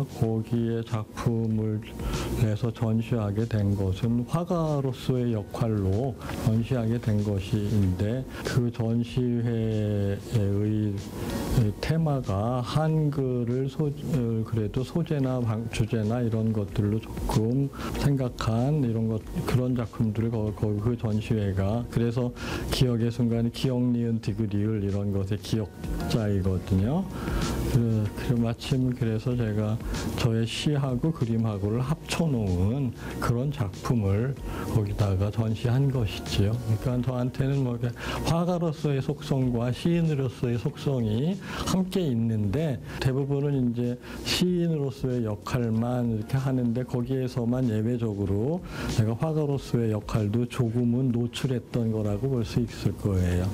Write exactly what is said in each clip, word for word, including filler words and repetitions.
제가 거기에 작품을 내서 전시하게 된 것은 화가로서의 역할로 전시하게 된 것인데, 그 전시회의 테마가 한글을 소, 그래도 소재나 주제나 이런 것들로 조금 생각한 이런 것, 그런 작품들을 거, 거, 그 전시회가, 그래서 기억의 순간, 기억, 니은, 디귿, 이런 것의 기억자이거든요. 그, 그 마침 그래서 제가 저의 시하고 그림하고를 합쳐놓은 그런 작품을 거기다가 전시한 것이지요. 그러니까 저한테는 뭐 화가로서의 속성과 시인으로서의 속성이 함께 있는데, 대부분은 이제 시인으로서의 역할만 이렇게 하는데, 거기에서만 예외적으로 제가 화가로서의 역할도 조금은 노출했던 거라고 볼 수 있을 거예요.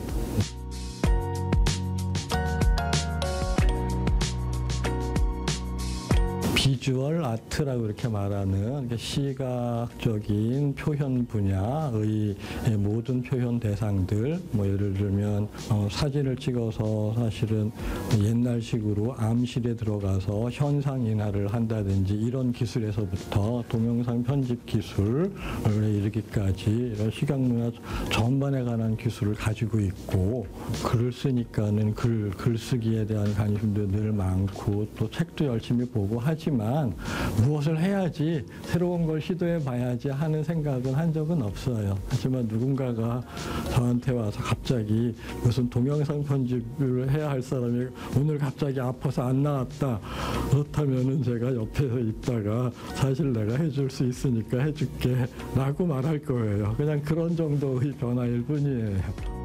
비주얼 아트라고 이렇게 말하는 시각적인 표현 분야의 모든 표현 대상들, 뭐 예를 들면 어, 사진을 찍어서 사실은 옛날식으로 암실에 들어가서 현상 인화를 한다든지 이런 기술에서부터 동영상 편집 기술에 이르기까지 이런 시각 문화 전반에 관한 기술을 가지고 있고, 글을 쓰니까는 글, 글쓰기에 대한 관심도 늘 많고 또 책도 열심히 보고 하지만 무엇을 해야지, 새로운 걸 시도해 봐야지 하는 생각은 한 적은 없어요. 하지만 누군가가 저한테 와서 갑자기 무슨 동영상 편집을 해야 할 사람이 오늘 갑자기 아파서 안 나왔다, 그렇다면은 제가 옆에서 있다가 사실 내가 해줄 수 있으니까 해줄게 라고 말할 거예요. 그냥 그런 정도의 변화일 뿐이에요.